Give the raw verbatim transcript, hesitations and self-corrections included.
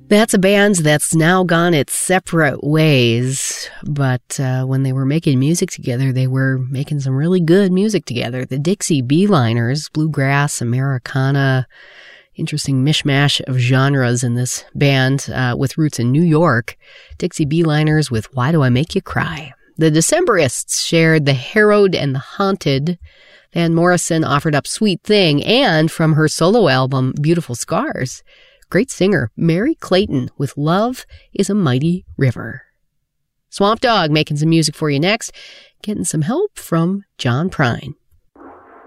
That's a band that's now gone its separate ways, but uh, when they were making music together, they were making some really good music together. The Dixie Beeliners, bluegrass, Americana, interesting mishmash of genres in this band uh, with roots in New York. Dixie Beeliners with Why Do I Make You Cry? The Decemberists shared The Harrowed and the Haunted. Van Morrison offered up Sweet Thing, and from her solo album, Beautiful Scars, great singer Mary Clayton with Love is a Mighty River. Swamp Dogg making some music for you next, getting some help from John Prine.